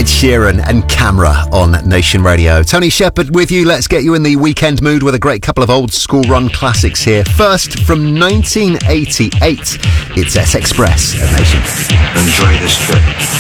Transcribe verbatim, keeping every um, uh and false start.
Ed Sheeran and Camera on Nation Radio. Tony Shepherd with you. Let's get you in the weekend mood with a great couple of old school run classics here. First, from nineteen eighty-eight, it's S Express at Nation. Enjoy this trip.